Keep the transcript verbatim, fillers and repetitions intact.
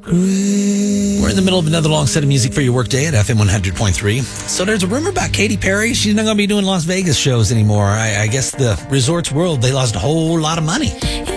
We're in the middle of another long set of music for your workday at F M one hundred point three. So there's a rumor about Katy Perry. She's not going to be doing Las Vegas shows anymore. I, I guess the Resorts World, they lost a whole lot of money.